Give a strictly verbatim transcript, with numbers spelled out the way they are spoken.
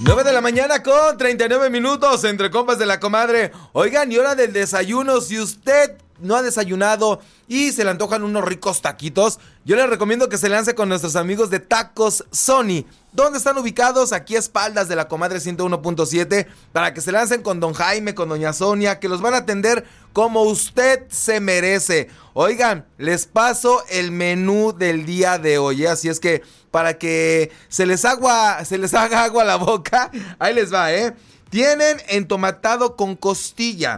nueve de la mañana con treinta y nueve minutos entre compas de la comadre. Oigan, y hora del desayuno. Si usted no ha desayunado y se le antojan unos ricos taquitos, yo le recomiendo que se lance con nuestros amigos de Tacos Sony. ¿Dónde están ubicados? Aquí a espaldas de la comadre ciento uno punto siete, para que se lancen con don Jaime, con doña Sonia, que los van a atender como usted se merece. Oigan, les paso el menú del día de hoy, ¿eh? Así es que para que se les agua, se les haga agua a la boca, ahí les va, ¿eh? Tienen entomatado con costilla,